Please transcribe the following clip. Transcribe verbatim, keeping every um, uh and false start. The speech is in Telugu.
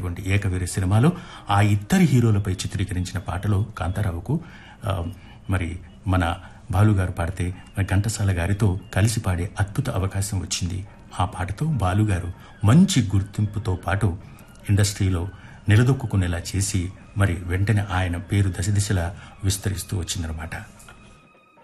వచ్చినటువంటి ఏకవీర సినిమాలో ఆ ఇద్దరి హీరోలపై చిత్రీకరించిన పాటలో కాంతారావుకు ఆ, మరి మన బాలుగారు పాడితే మరి ఘంటసాల గారితో కలిసి పాడే అద్భుత అవకాశం వచ్చింది. ఆ పాటతో బాలుగారు మంచి గుర్తింపుతో పాటు ఇండస్ట్రీలో నిలదొక్కునేలా చేసి మరి వెంటనే ఆయన పేరు దశ దిశలా విస్తరిస్తూ వచ్చిందనమాట.